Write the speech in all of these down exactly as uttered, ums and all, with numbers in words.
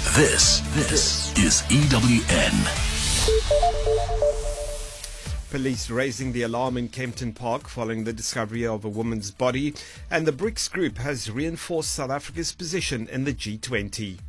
This, this is E W N. Police raising the alarm in Kempton Park following the discovery of a woman's body, and the BRICS group has reinforced South Africa's position in the G twenty.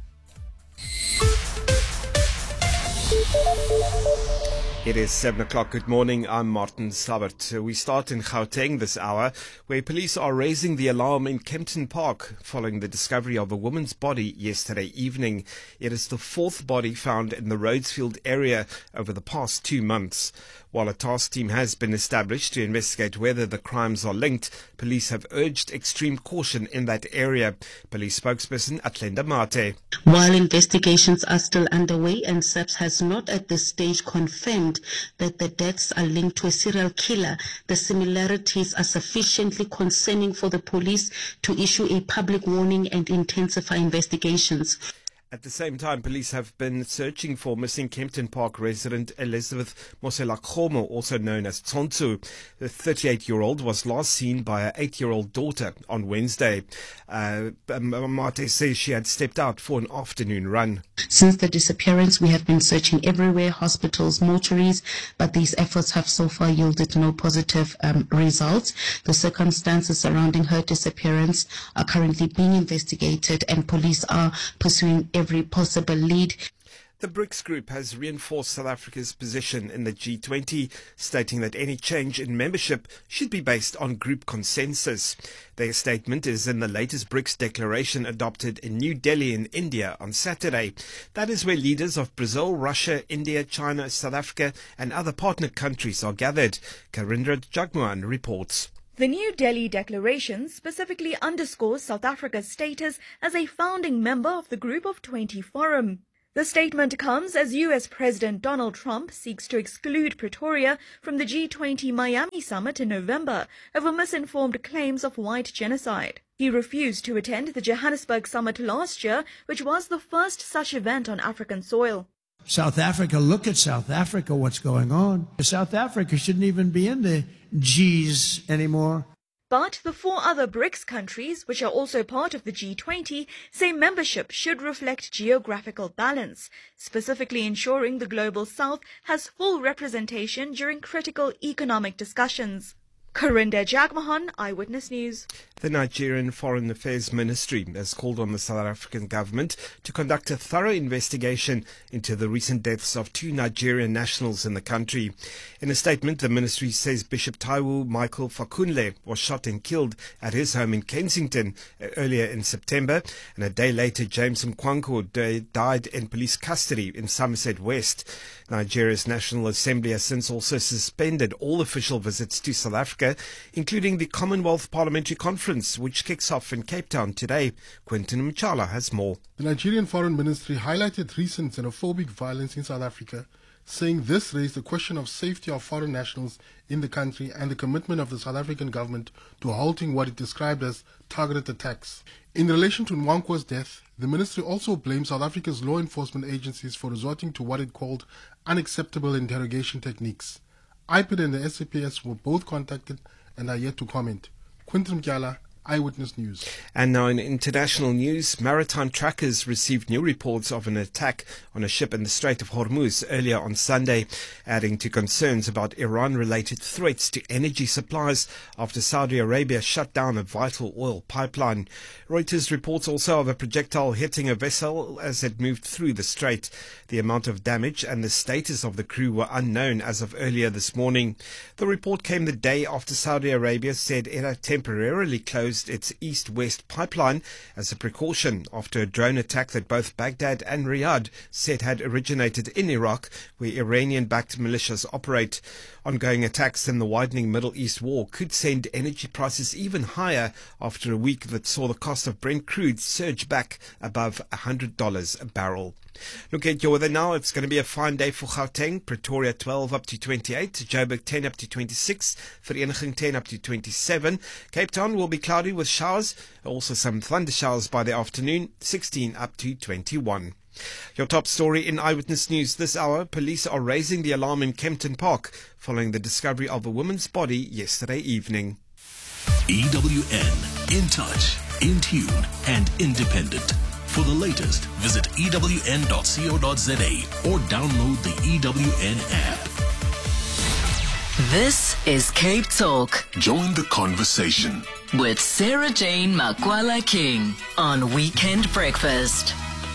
It is seven o'clock. Good morning. I'm Martin Sabert. We start in Gauteng this hour, where police are raising the alarm in Kempton Park following the discovery of a woman's body yesterday evening. It is the fourth body found in the Rhodesfield area over the past two months. While a task team has been established to investigate whether the crimes are linked, police have urged extreme caution in that area. Police spokesperson Atlenda Mate. While investigations are still underway and SAPS has not at this stage confirmed that the deaths are linked to a serial killer, the similarities are sufficiently concerning for the police to issue a public warning and intensify investigations. At the same time, police have been searching for missing Kempton Park resident Elizabeth Moselakgomo, also known as Tsonsu. The thirty-eight-year-old was last seen by her eight-year-old daughter on Wednesday. Uh, Mate says she had stepped out for an afternoon run. Since the disappearance, we have been searching everywhere, hospitals, mortuaries, but these efforts have so far yielded no positive um, results. The circumstances surrounding her disappearance are currently being investigated, and police are pursuing every possible lead. The BRICS group has reinforced South Africa's position in the G twenty, stating that any change in membership should be based on group consensus. Their statement is in the latest BRICS declaration adopted in New Delhi in India on Saturday. That is where leaders of Brazil, Russia, India, China, South Africa and other partner countries are gathered. Karindra Jagmohan reports. The New Delhi Declaration specifically underscores South Africa's status as a founding member of the Group of twenty Forum. The statement comes as U S President Donald Trump seeks to exclude Pretoria from the G twenty Miami summit in November over misinformed claims of white genocide. He refused to attend the Johannesburg summit last year, which was the first such event on African soil. South Africa, look at South Africa, what's going on. South Africa shouldn't even be in the G's anymore. But the four other BRICS countries, which are also part of the G twenty, say membership should reflect geographical balance, specifically ensuring the Global South has full representation during critical economic discussions. Karinda Jagmohan, Eyewitness News. The Nigerian Foreign Affairs Ministry has called on the South African government to conduct a thorough investigation into the recent deaths of two Nigerian nationals in the country. In a statement, the ministry says Bishop Taiwo Michael Fakunle was shot and killed at his home in Kensington earlier in September, and a day later James Mkwanko died in police custody in Somerset West. Nigeria's National Assembly has since also suspended all official visits to South Africa, including the Commonwealth Parliamentary Conference, which kicks off in Cape Town today. Quentin Mchala has more. The Nigerian Foreign Ministry highlighted recent xenophobic violence in South Africa, saying this raised the question of safety of foreign nationals in the country and the commitment of the South African government to halting what it described as targeted attacks. In relation to Nwankwo's death, the ministry also blamed South Africa's law enforcement agencies for resorting to what it called unacceptable interrogation techniques. I P I D and the S A P S were both contacted and are yet to comment. Quentin Mkyala, Eyewitness News. And now in international news, maritime trackers received new reports of an attack on a ship in the Strait of Hormuz earlier on Sunday, adding to concerns about Iran-related threats to energy supplies after Saudi Arabia shut down a vital oil pipeline. Reuters reports also of a projectile hitting a vessel as it moved through the strait. The amount of damage and the status of the crew were unknown as of earlier this morning. The report came the day after Saudi Arabia said it had temporarily closed its east-west pipeline as a precaution after a drone attack that both Baghdad and Riyadh said had originated in Iraq, where Iranian-backed militias operate. Ongoing attacks in the widening Middle East war could send energy prices even higher after a week that saw the cost of Brent crude surge back above one hundred dollars a barrel. Look at your weather now. It's going to be a fine day for Gauteng. Pretoria twelve up to twenty-eight. Joburg ten up to twenty-six. Vereeniging ten up to twenty-seven. Cape Town will be cloudy with showers. Also some thunder showers by the afternoon. sixteen up to twenty-one. Your top story in Eyewitness News this hour. Police are raising the alarm in Kempton Park following the discovery of a woman's body yesterday evening. E W N, in touch, in tune and independent. For the latest, visit e w n dot co dot z a or download the E W N app. This is Cape Talk Join the conversation with Sarah Jane Makwala King on Weekend Breakfast.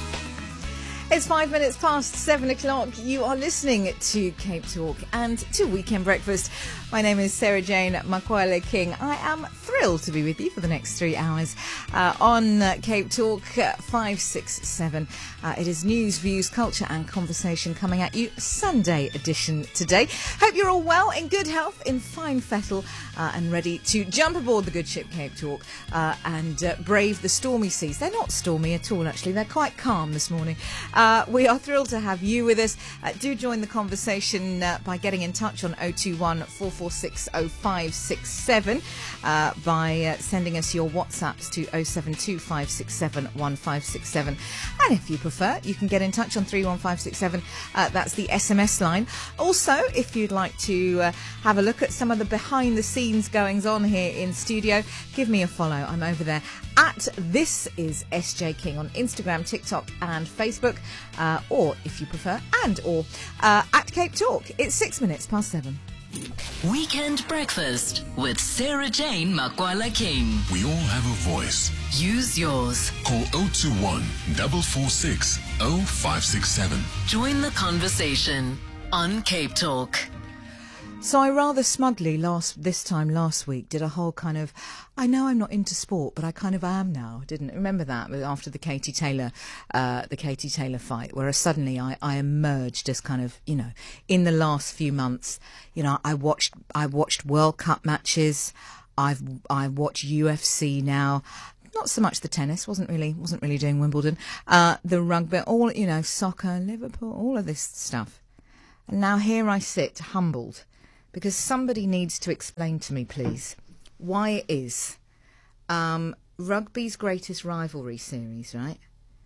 It's five minutes past seven o'clock. You are listening to Cape Talk and to Weekend Breakfast. My name is Sarah Jane Makwala King. I am thrilled to be with you for the next three hours uh, on uh, Cape Talk uh, five six seven. Uh, it is news, views, culture and conversation coming at you Sunday edition today. Hope you're all well, in good health, in fine fettle uh, and ready to jump aboard the good ship Cape Talk uh, and uh, brave the stormy seas. They're not stormy at all, actually. They're quite calm this morning. Uh, we are thrilled to have you with us. Uh, do join the conversation uh, by getting in touch on oh two one, four four six, oh five six seven, uh, by uh, sending us your WhatsApps to oh seven two, five six seven, one five six seven. And if you prefer, you can get in touch on three one five six seven. Uh, that's the S M S line. Also, if you'd like to uh, have a look at some of the behind the scenes goings on here in studio, give me a follow. I'm over there at This Is S J King on Instagram, TikTok and Facebook. Uh, or, if you prefer, and or uh, at Cape Talk. It's six minutes past seven. Weekend Breakfast with Sarah Jane Makwala King. We all have a voice. Use yours. Call oh two one, four four six, oh five six seven. Join the conversation on Cape Talk. So I rather smugly last this time last week did a whole kind of, I know I'm not into sport, but I kind of am now. Didn't remember that after the Katie Taylor, uh, the Katie Taylor fight, where suddenly I, I emerged as kind of, you know, in the last few months, you know, I watched I watched World Cup matches, I've I watch U F C now. Not so much the tennis, wasn't really wasn't really doing Wimbledon, uh, the rugby, all, you know, soccer, Liverpool, all of this stuff. And now here I sit, humbled. Because somebody needs to explain to me, please, why it is um, rugby's greatest rivalry series, right?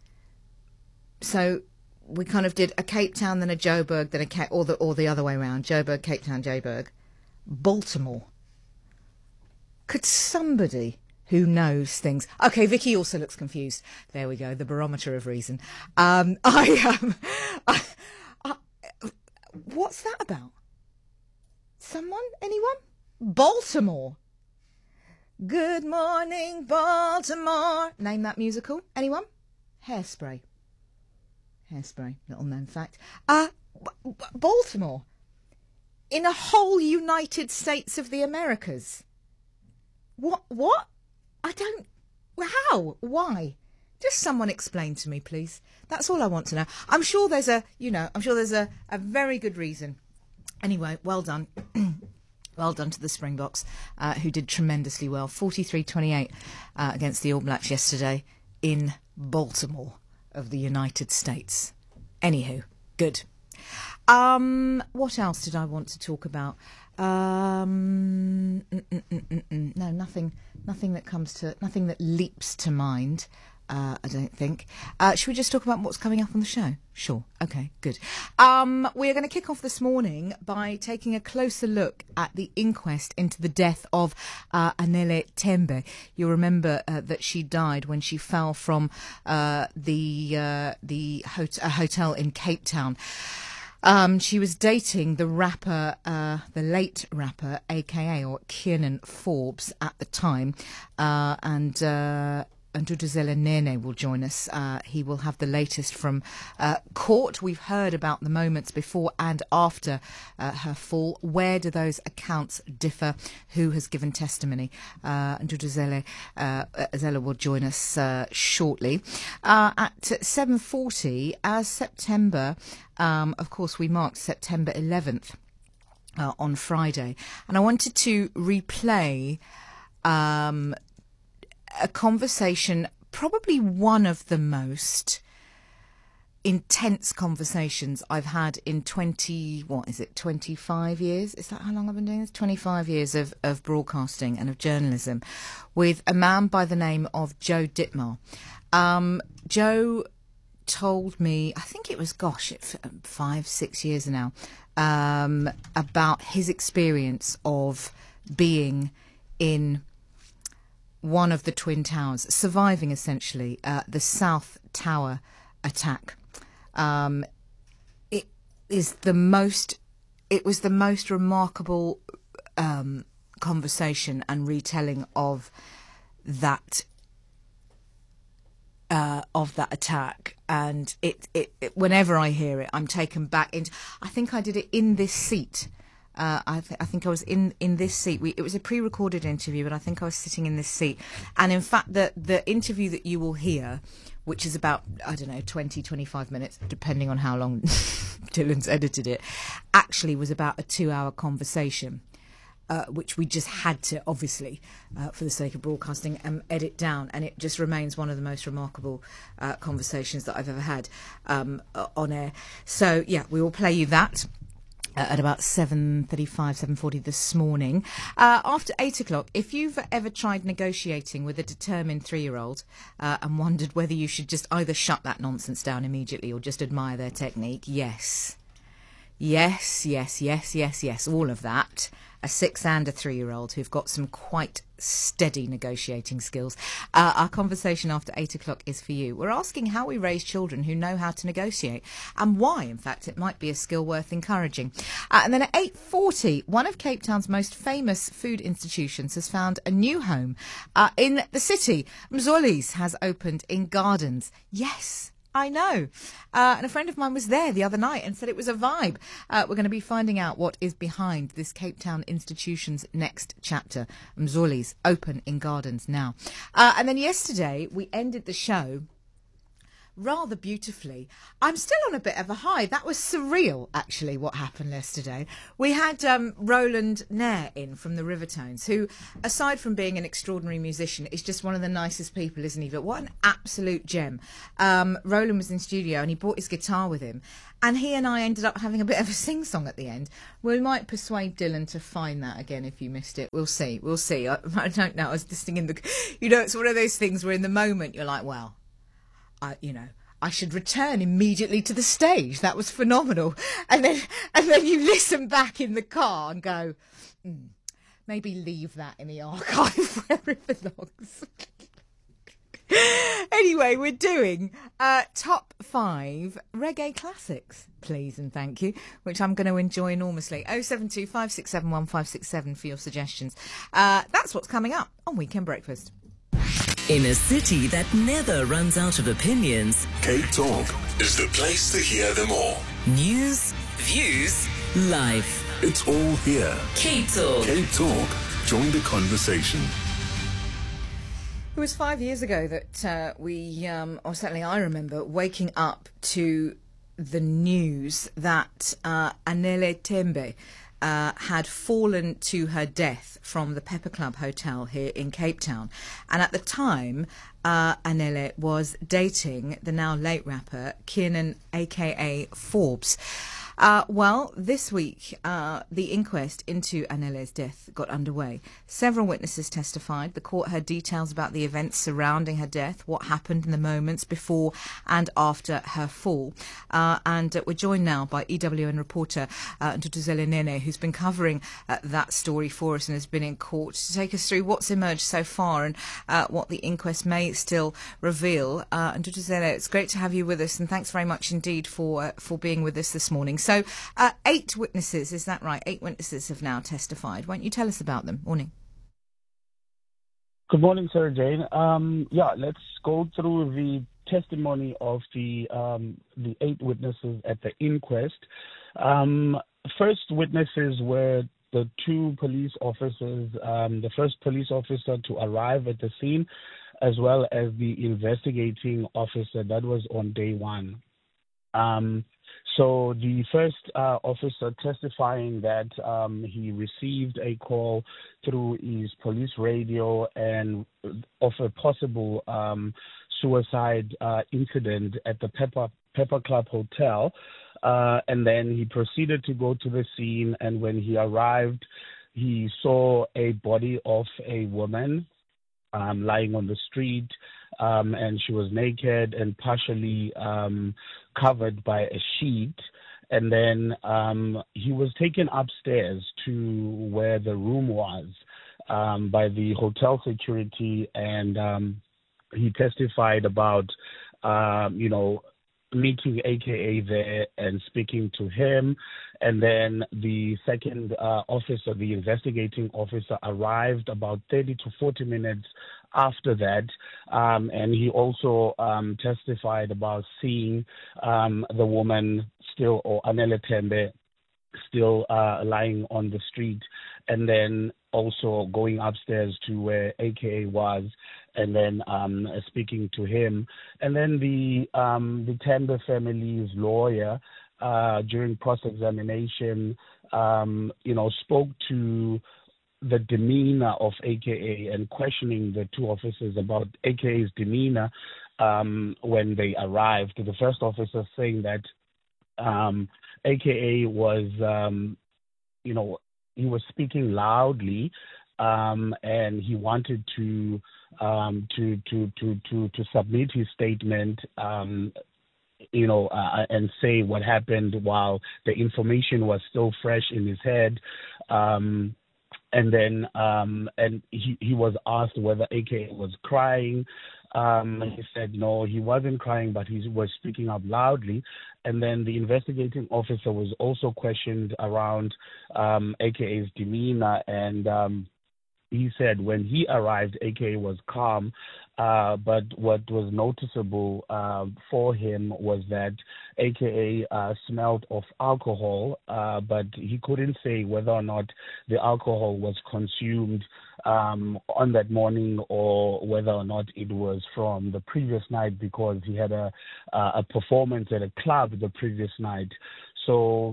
So we kind of did a Cape Town, then a Joburg, then a Cape, or the or the other way around, Joburg, Cape Town, Joburg, Baltimore. Could somebody who knows things? Okay, Vicky also looks confused. There we go, the barometer of reason. Um, I um, I, I, what's that about? Someone? Anyone? Baltimore. Good morning, Baltimore. Name that musical. Anyone? Hairspray. Hairspray. Little known fact. Uh, B- B- Baltimore. In a whole United States of the Americas. What? What? I don't... How? Why? Just someone explain to me, please. That's all I want to know. I'm sure there's a, you know, I'm sure there's a, a very good reason. Anyway, well done. Well done to the Springboks, uh, who did tremendously well. forty-three twenty-eight uh, against the All Blacks yesterday in Baltimore of the United States. Anywho, good. Um, what else did I want to talk about? Um, mm, mm, mm, mm, mm. No, nothing. Nothing that comes to. Nothing that leaps to mind. Uh, I don't think. Uh, should we just talk about what's coming up on the show? Sure. Okay, good. Um, we're going to kick off this morning by taking a closer look at the inquest into the death of uh, Anele Tembe. You'll remember uh, that she died when she fell from uh, the uh, the hot- a hotel in Cape Town. Um, she was dating the rapper, uh, the late rapper, A K A, or Kiernan Forbes at the time, uh, and... Uh, Nduduzela Nene will join us. Uh, he will have the latest from uh, court. We've heard about the moments before and after uh, her fall. Where do those accounts differ? Who has given testimony? Uh, Nduduzela uh, Zela will join us uh, shortly. Uh, at seven forty, as September, um, of course, we marked September eleventh uh, on Friday. And I wanted to replay... Um, a conversation, probably one of the most intense conversations I've had in twenty, what is it, twenty-five years? Is that how long I've been doing this? twenty-five years of, of broadcasting and of journalism with a man by the name of Joe Ditmar. Um, Joe told me, I think it was, gosh, it, five, six years now, um, about his experience of being in one of the Twin Towers, surviving essentially uh, the South Tower attack. Um, it is the most. It was the most remarkable um, conversation and retelling of that uh, of that attack, and it, it, it. Whenever I hear it, I'm taken back into. I think I did it in this seat. Uh, I, th- I think I was in, in this seat. We, it was a pre-recorded interview, but I think I was sitting in this seat. And in fact, the the interview that you will hear, which is about, I don't know, twenty, twenty-five minutes, depending on how long Dylan's edited it, actually was about a two-hour conversation, uh, which we just had to, obviously, uh, for the sake of broadcasting, um, edit down. And it just remains one of the most remarkable uh, conversations that I've ever had um, on air. So, yeah, we will play you that at about seven thirty-five, seven forty this morning. Uh, after eight o'clock, if you've ever tried negotiating with a determined three-year-old uh, and wondered whether you should just either shut that nonsense down immediately or just admire their technique, yes. Yes, yes, yes, yes, yes, all of that. A six and a three-year-old who've got some quite steady negotiating skills. Uh, our conversation after eight o'clock is for you. We're asking how we raise children who know how to negotiate and why, in fact, it might be a skill worth encouraging. Uh, and then at eight forty, one of Cape Town's most famous food institutions has found a new home uh, in the city. Mzoli's has opened in Gardens. Yes, I know. Uh, and a friend of mine was there the other night and said it was a vibe. Uh, we're going to be finding out what is behind this Cape Town institution's next chapter. Mzoli's open in Gardens now. Uh, and then yesterday we ended the show rather beautifully. I'm still on a bit of a high. That was surreal, actually, what happened yesterday. We had um, Roland Nair in from the Rivertones, who, aside from being an extraordinary musician, is just one of the nicest people, isn't he? But what an absolute gem. Um, Roland was in studio and he brought his guitar with him. And he and I ended up having a bit of a sing-song at the end. We might persuade Dylan to find that again if you missed it. We'll see. We'll see. I, I don't know. I was listening in the... You know, it's one of those things where in the moment you're like, well... I, you know, I should return immediately to the stage. That was phenomenal. And then, and then you listen back in the car and go, mm, maybe leave that in the archive where it belongs. Anyway, we're doing uh, top five reggae classics, please and thank you, which I'm going to enjoy enormously. oh seven two, five six seven, one five six seven for your suggestions. Uh, that's what's coming up on Weekend Breakfast. In a city that never runs out of opinions, Cape Talk is the place to hear them all. news, views, life. It's all here. Cape Talk. Cape Talk. Join the conversation. It was five years ago that uh, we, um, or certainly I remember, waking up to the news that uh, Anele Tembe Uh, had fallen to her death from the Pepper Club Hotel here in Cape Town. And at the time, uh, Anele was dating the now late rapper Kiernan, a k a. Forbes. Uh, well, this week, uh, the inquest into Anele's death got underway. Several witnesses testified. The court heard details about the events surrounding her death, what happened in the moments before and after her fall. Uh, and uh, we're joined now by E W N reporter uh, Ntutuzele Nene, who's been covering uh, that story for us and has been in court to take us through what's emerged so far and uh, what the inquest may still reveal. Uh, Ntutuzele, it's great to have you with us, and thanks very much indeed for uh, for being with us this morning. So uh, eight witnesses, is that right? Eight witnesses have now testified. Won't you tell us about them? Morning. Good morning, Sarah Jane. Um, yeah, let's go through the testimony of the um, the eight witnesses at the inquest. Um, first witnesses were the two police officers, um, the first police officer to arrive at the scene, as well as the investigating officer that was on day one. Um, So the first uh, officer testifying that um, he received a call through his police radio and of a possible um, suicide uh, incident at the Pepper, Pepper Club Hotel. Uh, and then he proceeded to go to the scene. And when he arrived, he saw a body of a woman um, lying on the street. Um, and she was naked and partially um, covered by a sheet. And then um, he was taken upstairs to where the room was. um, by the hotel security, and um, he testified about, um, you know, meeting A K A there and speaking to him. And then the second uh, officer, the investigating officer, arrived about thirty to forty minutes after that. Um, and he also um, testified about seeing um, the woman still, or Anele Tembe, still uh, lying on the street, and then also going upstairs to where A K A was, and then um, speaking to him. And then the um, the Tembe family's lawyer, uh, during cross-examination, um, you know, spoke to the demeanor of A K A and questioning the two officers about A K A's demeanor um, when they arrived. The first officer saying that um, A K A was, um, you know, he was speaking loudly, um, and he wanted to um, to, to to to to submit his statement, um, you know, uh, and say what happened while the information was still fresh in his head. Um, and then um, and he, he was asked whether A K A was crying. Um, he said no, he wasn't crying, but he was speaking up loudly. And then the investigating officer was also questioned around um, A K A's demeanor, and um, he said when he arrived, A K A was calm, uh, but what was noticeable uh, for him was that A K A uh, smelled of alcohol, uh, but he couldn't say whether or not the alcohol was consumed um, on that morning or whether or not it was from the previous night, because he had a uh, a performance at a club the previous night. So,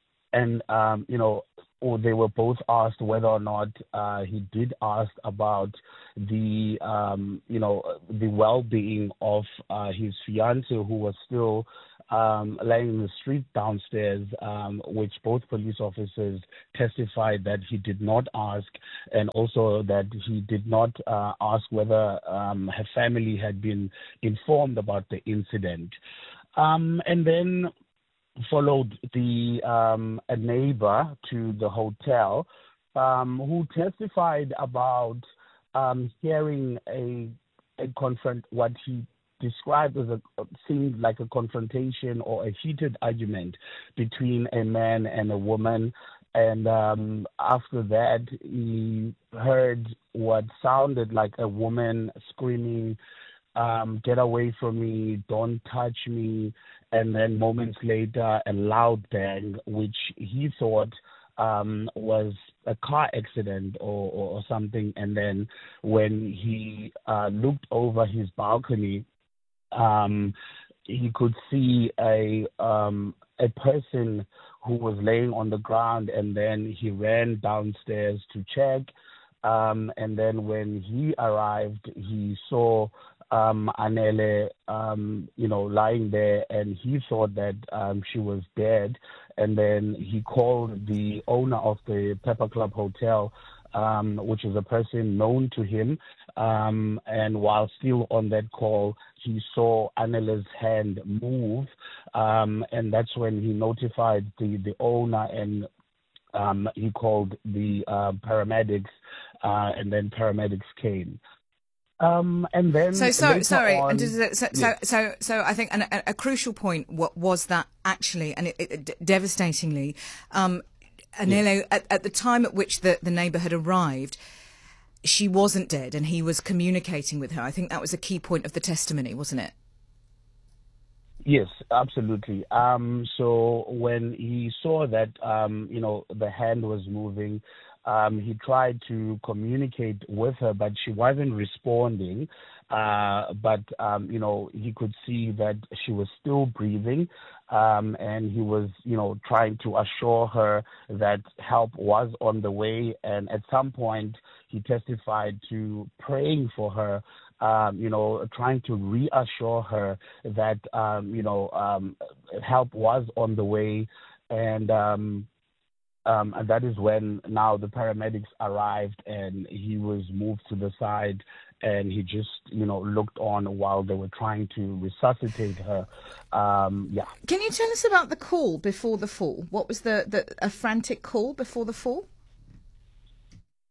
and um, you know, or they were both asked whether or not uh, he did ask about the, um, you know, the well-being of uh, his fiancée, who was still um, laying in the street downstairs, um, which both police officers testified that he did not ask, and also that he did not uh, ask whether um, her family had been informed about the incident. Um, and then followed the um, a neighbor to the hotel um, who testified about um, hearing a a confront what he described as a seemed like a confrontation or a heated argument between a man and a woman. And um, after that, he heard what sounded like a woman screaming, Um, "Get away from me, don't touch me," and then moments later a loud bang, which he thought um, was a car accident or, or, or something. And then when he uh, looked over his balcony, um, he could see a um, a person who was laying on the ground, and then he ran downstairs to check. Um, and then when he arrived, he saw Um, Anele, um, you know, lying there, and he thought that um, she was dead. And then he called the owner of the Pepper Club Hotel, um, which is a person known to him. Um, and while still on that call, he saw Anele's hand move, um, and that's when he notified the, the owner, and um, he called the uh, paramedics, uh, and then paramedics came. Um, and then so, so sorry, on, so, so, yes. so, so, I think an, a, a crucial point what was that actually, and it, it, devastatingly, um, Anele, yes. at, at the time at which the, the neighbour had arrived, she wasn't dead, and he was communicating with her. I think that was a key point of the testimony, wasn't it? Yes, absolutely. Um, so when he saw that, um, you know, the hand was moving, Um, he tried to communicate with her, but she wasn't responding. Uh, but, um, you know, he could see that she was still breathing, um, and he was, you know, trying to assure her that help was on the way. And at some point, he testified to praying for her, um, you know, trying to reassure her that, um, you know, um, help was on the way. And, um, Um, and that is when now the paramedics arrived, and he was moved to the side, and he just, you know, looked on while they were trying to resuscitate her. Um, yeah. Can you tell us about the call before the fall? What was the, the a frantic call before the fall?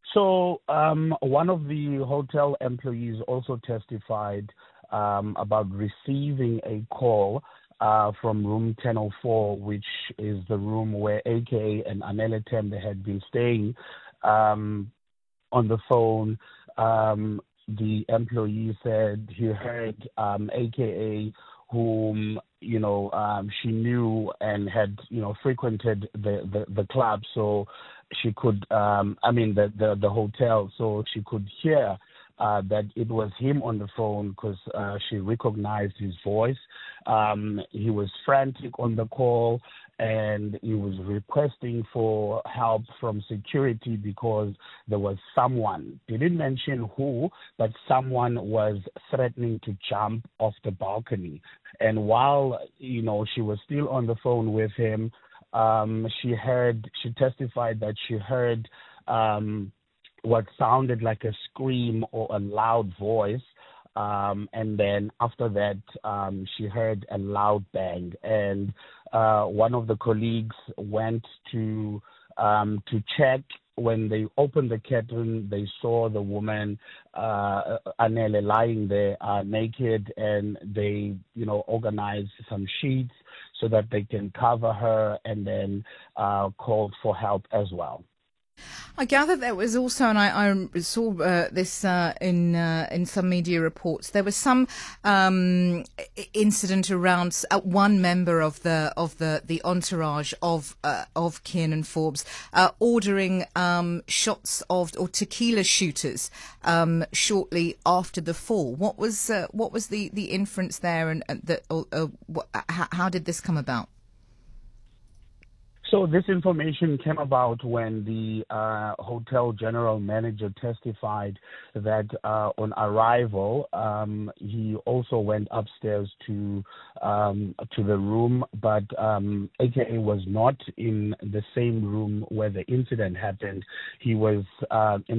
So um, one of the hotel employees also testified um, about receiving a call uh, from room ten oh four, which is the room where A K A and Anele Tembe had been staying. Um, on the phone, um, the employee said he heard um, A K A, whom you know um, she knew and had you know frequented the, the, the club, so she could um, I mean the, the the hotel, so she could hear uh, that it was him on the phone because uh, she recognized his voice. Um, he was frantic on the call, and he was requesting for help from security because there was someone, he didn't mention who, but someone was threatening to jump off the balcony. And while, you know, she was still on the phone with him, um, she heard, she testified that she heard um, what sounded like a scream or a loud voice. Um, and then after that, um, she heard a loud bang. And uh, one of the colleagues went to um, to check. When they opened the curtain, they saw the woman, uh, Anele, lying there uh, naked, and they, you know, organized some sheets so that they can cover her, and then uh, called for help as well. I gather there was also, and I, I saw uh, this uh, in uh, in some media reports, there was some um, incident around uh, one member of the of the, the entourage of uh, of Kiernan Forbes uh, ordering um, shots of or tequila shooters um, shortly after the fall. What was uh, what was the, the inference there, and, and the, uh, uh, what, how, how did this come about? So this information came about when the uh, hotel general manager testified that uh, on arrival, um, he also went upstairs to um, to the room, but um, A K A was not in the same room where the incident happened. He was uh, in